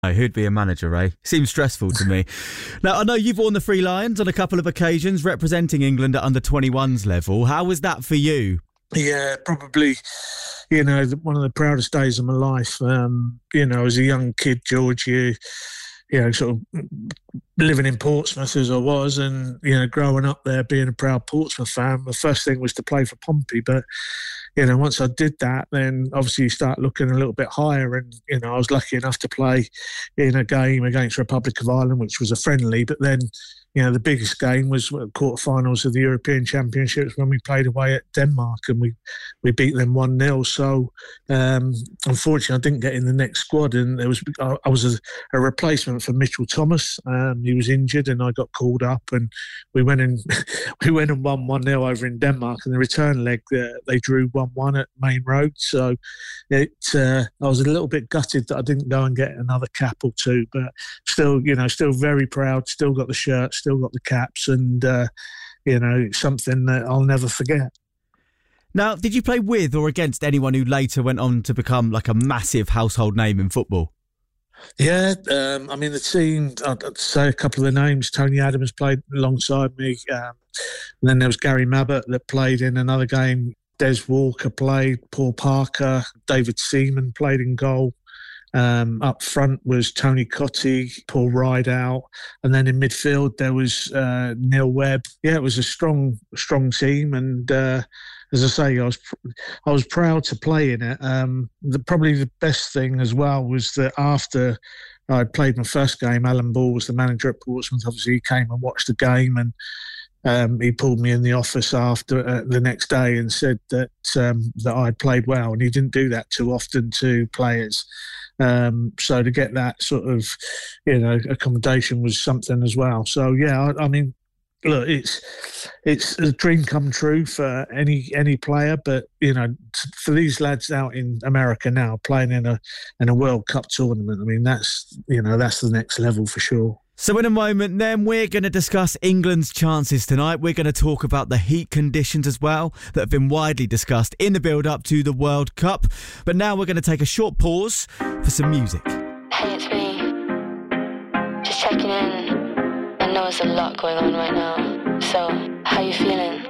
Who'd be a manager, eh? Seems stressful to me. Now, I know you've worn the Three Lions on a couple of occasions, representing England at under-21s level. How was that for you? Yeah, probably, one of the proudest days of my life. As a young kid, George, sort of living in Portsmouth as I was, and growing up there, being a proud Portsmouth fan, the first thing was to play for Pompey. But once I did that, then obviously you start looking a little bit higher. And I was lucky enough to play in a game against Republic of Ireland, which was a friendly. But then the biggest game was quarterfinals of the European Championships when we played away at Denmark, and we beat them 1-0. So unfortunately, I didn't get in the next squad, and I was a replacement for Mitchell Thomas. He was injured, and I got called up, and we went and won 1-0 over in Denmark. And the return leg, they drew 1-1 at Main Road. So I was a little bit gutted that I didn't go and get another cap or two, but still very proud. Still got the shirt, still got the caps, and it's something that I'll never forget. Now, did you play with or against anyone who later went on to become like a massive household name in football? Yeah, the team, I'd say a couple of the names. Tony Adams played alongside me. And then there was Gary Mabbott that played in another game. Des Walker played, Paul Parker, David Seaman played in goal. Up front was Tony Cottee, Paul Rideout, and then in midfield there was Neil Webb. Yeah, it was a strong team, and as I say, I was proud to play in it. Probably the best thing as well was that after I played my first game, Alan Ball was the manager at Portsmouth. Obviously, he came and watched the game, and he pulled me in the office after the next day and said that I'd played well, and he didn't do that too often to players. So to get that sort of, accommodation was something as well. So yeah, I mean, look, it's a dream come true for any player, but for these lads out in America now playing in a World Cup tournament, I mean that's the next level for sure. So in a moment then, we're going to discuss England's chances tonight. We're going to talk about the heat conditions as well that have been widely discussed in the build-up to the World Cup. But now we're going to take a short pause for some music. Hey, it's me. Just checking in. I know there's a lot going on right now. So, how you feeling?